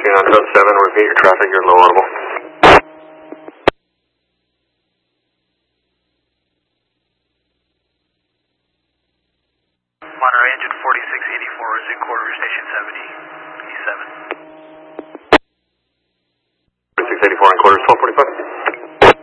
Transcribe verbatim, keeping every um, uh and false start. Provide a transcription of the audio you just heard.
taxiing on code seven, repeat your traffic, you're low audible. Monterey engine forty-six eighty-four is in quarter station seventy-seven. forty-six eighty-four in quarters twelve forty-five.